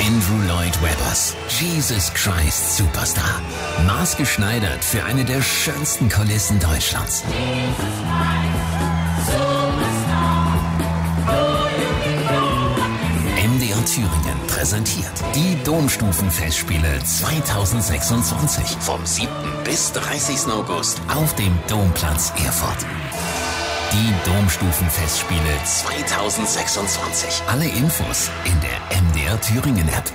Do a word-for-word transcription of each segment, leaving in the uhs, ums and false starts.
Andrew Lloyd Webbers Jesus Christ Superstar. Maßgeschneidert für eine der schönsten Kulissen Deutschlands. M D R Thüringen präsentiert die Domstufenfestspiele zweitausendsechsundzwanzig vom siebten bis dreißigsten August auf dem Domplatz Erfurt. Die Domstufenfestspiele zweitausendsechsundzwanzig. Alle Infos in der M D R Thüringen App.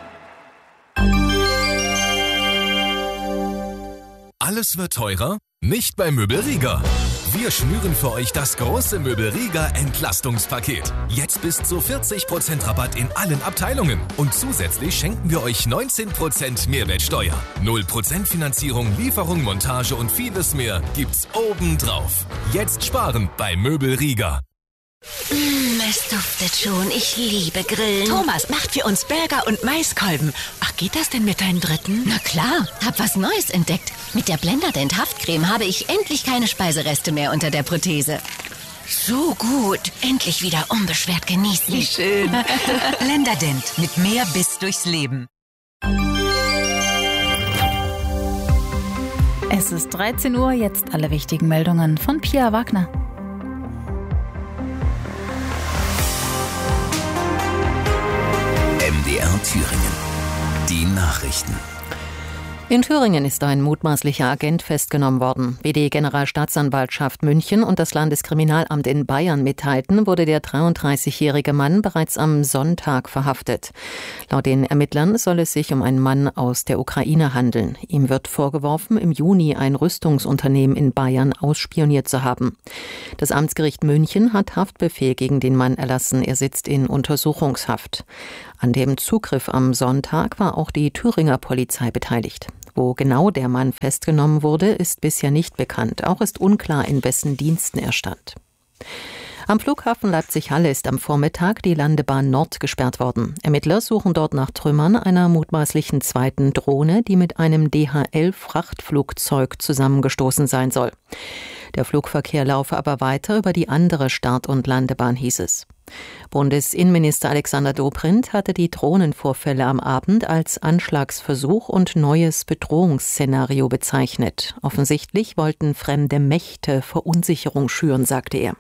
Alles wird teurer? Nicht bei Möbel Rieger. Wir schnüren für euch das große Möbel Rieger Entlastungspaket. Jetzt bis zu vierzig Prozent Rabatt in allen Abteilungen. Und zusätzlich schenken wir euch neunzehn Prozent Mehrwertsteuer. null Prozent Finanzierung, Lieferung, Montage und vieles mehr gibt's obendrauf. Jetzt sparen bei Möbel Rieger. Mm, es duftet schon. Ich liebe Grillen. Thomas macht für uns Burger und Maiskolben. Ach, geht das denn mit deinem dritten? Na klar, hab was Neues entdeckt. Mit der Blenderdent Haftcreme habe ich endlich keine Speisereste mehr unter der Prothese. So gut. Endlich wieder unbeschwert genießen. Wie schön. Blenderdent mit mehr Biss durchs Leben. Es ist dreizehn Uhr, jetzt alle wichtigen Meldungen von Pia Wagner. M D R Thüringen. Die Nachrichten. In Thüringen ist ein mutmaßlicher Agent festgenommen worden. Wie die Generalstaatsanwaltschaft München und das Landeskriminalamt in Bayern mitteilten, wurde der dreiunddreißigjährige Mann bereits am Sonntag verhaftet. Laut den Ermittlern soll es sich um einen Mann aus der Ukraine handeln. Ihm wird vorgeworfen, im Juni ein Rüstungsunternehmen in Bayern ausspioniert zu haben. Das Amtsgericht München hat Haftbefehl gegen den Mann erlassen. Er sitzt in Untersuchungshaft. An dem Zugriff am Sonntag war auch die Thüringer Polizei beteiligt. Wo genau der Mann festgenommen wurde, ist bisher nicht bekannt. Auch ist unklar, in wessen Diensten er stand. Am Flughafen Leipzig-Halle ist am Vormittag die Landebahn Nord gesperrt worden. Ermittler suchen dort nach Trümmern einer mutmaßlichen zweiten Drohne, die mit einem D H L-Frachtflugzeug zusammengestoßen sein soll. Der Flugverkehr laufe aber weiter über die andere Start- und Landebahn, hieß es. Bundesinnenminister Alexander Dobrindt hatte die Drohnenvorfälle am Abend als Anschlagsversuch und neues Bedrohungsszenario bezeichnet. Offensichtlich wollten fremde Mächte Verunsicherung schüren, sagte er.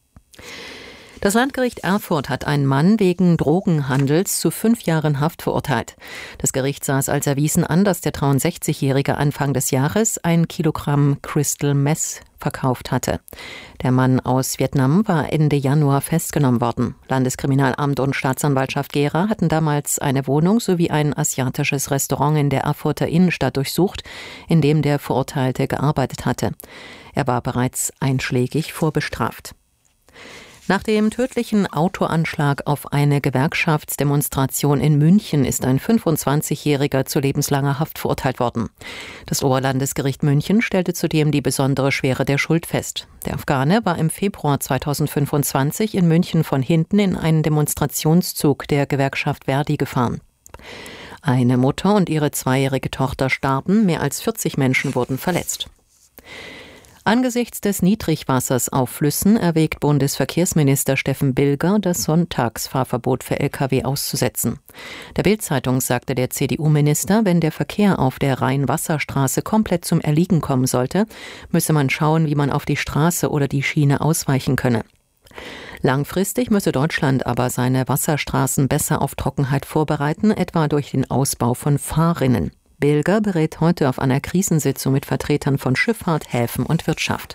Das Landgericht Erfurt hat einen Mann wegen Drogenhandels zu fünf Jahren Haft verurteilt. Das Gericht sah es als erwiesen an, dass der dreiundsechzigjährige Anfang des Jahres ein Kilogramm Crystal Meth verkauft hatte. Der Mann aus Vietnam war Ende Januar festgenommen worden. Landeskriminalamt und Staatsanwaltschaft Gera hatten damals eine Wohnung sowie ein asiatisches Restaurant in der Erfurter Innenstadt durchsucht, in dem der Verurteilte gearbeitet hatte. Er war bereits einschlägig vorbestraft. Nach dem tödlichen Autoanschlag auf eine Gewerkschaftsdemonstration in München ist ein fünfundzwanzigjähriger zu lebenslanger Haft verurteilt worden. Das Oberlandesgericht München stellte zudem die besondere Schwere der Schuld fest. Der Afghane war im Februar zweitausendfünfundzwanzig in München von hinten in einen Demonstrationszug der Gewerkschaft Verdi gefahren. Eine Mutter und ihre zweijährige Tochter starben, mehr als vierzig Menschen wurden verletzt. Angesichts des Niedrigwassers auf Flüssen erwägt Bundesverkehrsminister Steffen Bilger, das Sonntagsfahrverbot für L K W auszusetzen. Der Bild-Zeitung sagte der C D U-Minister, wenn der Verkehr auf der Rhein-Wasser-Straße komplett zum Erliegen kommen sollte, müsse man schauen, wie man auf die Straße oder die Schiene ausweichen könne. Langfristig müsse Deutschland aber seine Wasserstraßen besser auf Trockenheit vorbereiten, etwa durch den Ausbau von Fahrrinnen. Bilger berät heute auf einer Krisensitzung mit Vertretern von Schifffahrt, Häfen und Wirtschaft.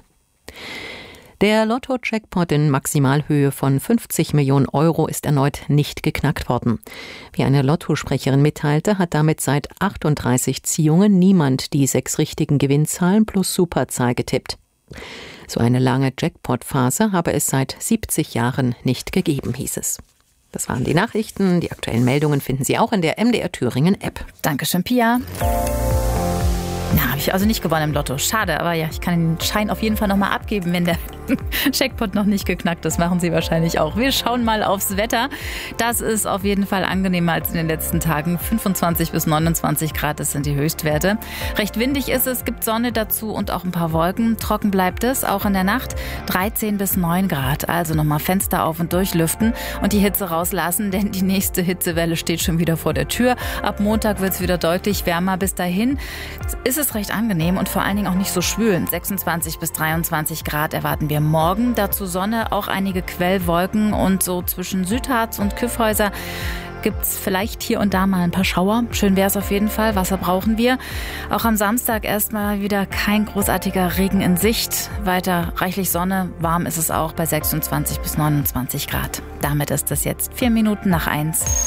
Der Lotto-Jackpot in Maximalhöhe von fünfzig Millionen Euro ist erneut nicht geknackt worden. Wie eine Lottosprecherin mitteilte, hat damit seit achtunddreißig Ziehungen niemand die sechs richtigen Gewinnzahlen plus Superzahl getippt. So eine lange Jackpot-Phase habe es seit siebzig Jahren nicht gegeben, hieß es. Das waren die Nachrichten. Die aktuellen Meldungen finden Sie auch in der M D R Thüringen App. Dankeschön, Pia. Na, habe ich also nicht gewonnen im Lotto. Schade, aber ja, ich kann den Schein auf jeden Fall nochmal abgeben, wenn der Jackpot noch nicht geknackt, das machen Sie wahrscheinlich auch. Wir schauen mal aufs Wetter. Das ist auf jeden Fall angenehmer als in den letzten Tagen. fünfundzwanzig bis neunundzwanzig Grad, das sind die Höchstwerte. Recht windig ist es, gibt Sonne dazu und auch ein paar Wolken. Trocken bleibt es, auch in der Nacht dreizehn bis neun Grad. Also nochmal Fenster auf und durchlüften und die Hitze rauslassen, denn die nächste Hitzewelle steht schon wieder vor der Tür. Ab Montag wird es wieder deutlich wärmer. Bis dahin ist es recht angenehm und vor allen Dingen auch nicht so schwül. sechsundzwanzig bis dreiundzwanzig Grad erwarten wir morgen. Dazu Sonne, auch einige Quellwolken und so zwischen Südharz und Kyffhäuser gibt's vielleicht hier und da mal ein paar Schauer. Schön wäre es auf jeden Fall. Wasser brauchen wir. Auch am Samstag erstmal wieder kein großartiger Regen in Sicht. Weiter reichlich Sonne. Warm ist es auch bei sechsundzwanzig bis neunundzwanzig Grad. Damit ist es jetzt vier Minuten nach eins.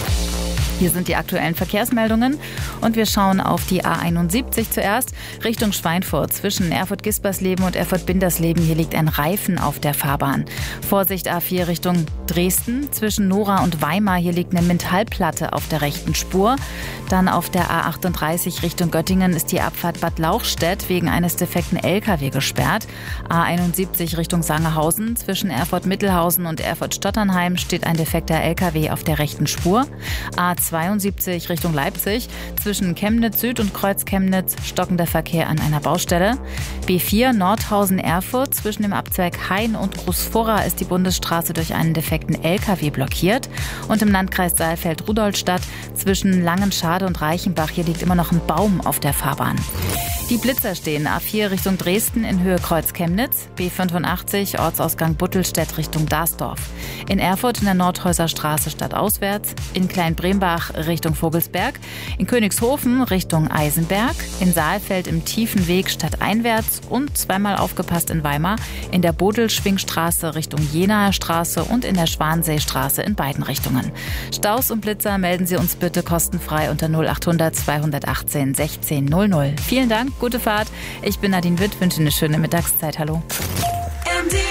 Hier sind die aktuellen Verkehrsmeldungen und wir schauen auf die A einundsiebzig zuerst Richtung Schweinfurt. Zwischen Erfurt-Gispersleben und Erfurt-Bindersleben hier liegt ein Reifen auf der Fahrbahn. Vorsicht A vier Richtung Dresden. Zwischen Nora und Weimar hier liegt eine Metallplatte auf der rechten Spur. Dann auf der A achtunddreißig Richtung Göttingen ist die Abfahrt Bad Lauchstädt wegen eines defekten L K W gesperrt. A einundsiebzig Richtung Sangerhausen. Zwischen Erfurt-Mittelhausen und Erfurt-Stotternheim steht ein defekter L K W auf der rechten Spur. A zweiundsiebzig Richtung Leipzig. Zwischen Chemnitz Süd und Kreuz Chemnitz stockender Verkehr an einer Baustelle. B vier Nordhausen-Erfurt. Zwischen dem Abzweig Hain und Großvorra ist die Bundesstraße durch einen defekten L K W blockiert. Und im Landkreis Saalfeld-Rudolstadt zwischen Langenschade und Reichenbach hier liegt immer noch ein Baum auf der Fahrbahn. Die Blitzer stehen A vier Richtung Dresden in Höhe Kreuz Chemnitz, B fünfundachtzig Ortsausgang Buttelstedt Richtung Dasdorf. In Erfurt in der Nordhäuser Straße stadtauswärts, in Kleinbrembach Richtung Vogelsberg, in Königshofen Richtung Eisenberg, in Saalfeld im Tiefenweg stadteinwärts und zweimal aufgepasst in Weimar, in der Bodelschwingstraße Richtung Jenaer Straße und in der Schwanseestraße in beiden Richtungen. Staus und Blitzer melden Sie uns bitte kostenfrei unter null achthundert zweihundertachtzehn sechzehn null null. Vielen Dank. Gute Fahrt. Ich bin Nadine Witt, wünsche eine schöne Mittagszeit. Hallo. M D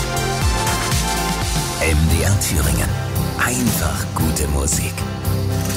R Thüringen. Einfach gute Musik.